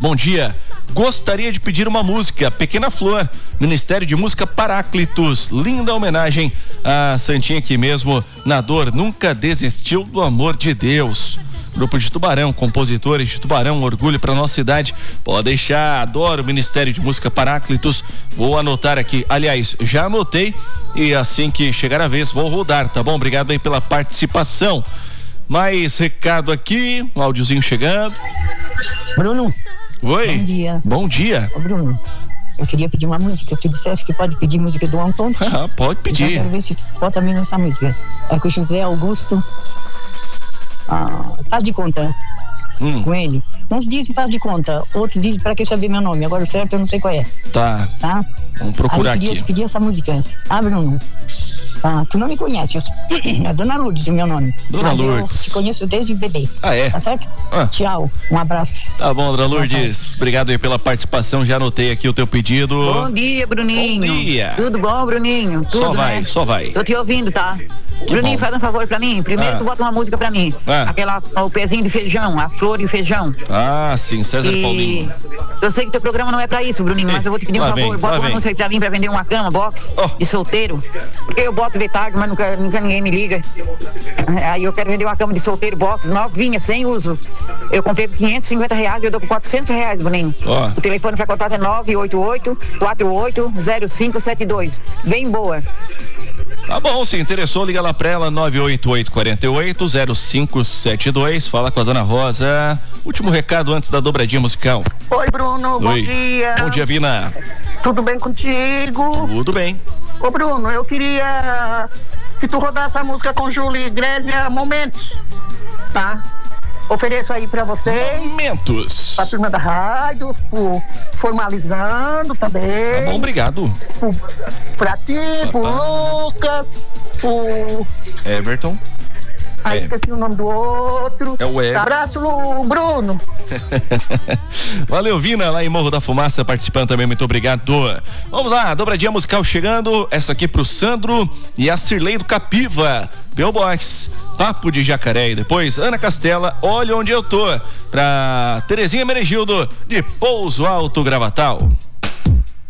Bom dia. Gostaria de pedir uma música, Pequena Flor, Ministério de Música Paráclitos. Linda homenagem à Santinha aqui mesmo, na dor, nunca desistiu do amor de Deus. Grupo de Tubarão, compositores de Tubarão, orgulho para nossa cidade. Pode deixar, adoro o Ministério de Música Paráclitos. Vou anotar aqui, aliás, já anotei e assim que chegar a vez vou rodar, tá bom? Obrigado aí pela participação. Mais recado aqui, um áudiozinho chegando. Bruno. Oi. Bom dia. Bom dia. Ô, Bruno, eu queria pedir uma música. Tu disseste que pode pedir música do Antônio? Ah, pode pedir. Então, quero ver se bota também nessa música. É com o José Augusto. Faz de conta com ele. Uns dizem faz de conta, outros dizem pra que saber meu nome. Agora o certo eu não sei qual é. Tá. Vamos procurar aqui. Eu queria te pedir essa música. Bruno. Tu não me conhece, é Dona Lourdes o meu nome. Dona Lourdes. Eu te conheço desde bebê. É? Tá certo? Tchau, um abraço. Tá bom, Dona Lourdes, obrigado aí pela participação, já anotei aqui o teu pedido. Bom dia, Bruninho. Bom dia. Tudo bom, Bruninho? Tudo, só vai. Tô te ouvindo, tá? Que Bruninho, bom. faz um favor pra mim. Primeiro tu bota uma música pra mim. O pezinho de feijão, a flor e feijão. Sim, César Paulinho. Eu sei que teu programa não é pra isso, Bruninho, mas eu vou te pedir um favor. Bota uma música aí pra mim pra vender uma cama, box, de solteiro. Porque eu boto de tarde, mas nunca ninguém me liga. Aí eu quero vender uma cama de solteiro, box, novinha, sem uso. Eu comprei por R$550 e eu dou por R$400, Bruninho. O telefone pra contato é 988-480572. Bem boa. Tá bom, se interessou, liga lá pra ela, 988-48-0572. Fala com a Dona Rosa. Último recado antes da dobradinha musical. Oi, Bruno, bom dia. Bom dia, Vina. Tudo bem contigo? Tudo bem. Ô, Bruno, eu queria que tu rodasse a música com Júlio Igreja, Momentos, tá? Ofereço aí pra vocês. Momentos. Pra turma da rádio, formalizando também. Tá bom, obrigado. Pra ti, pro Lucas, pro Everton. esqueci o nome do outro. É o Everton. Abraço, Bruno. Valeu, Vina, lá em Morro da Fumaça, participando também, muito obrigado. Vamos lá, dobradinha musical chegando, essa aqui pro Sandro e a Cirlei do Capiva, P.O. Box, Papo de Jacaré, e depois Ana Castela, Olha Onde Eu Tô, pra Terezinha Menegildo, de Pouso Alto, Gravatal.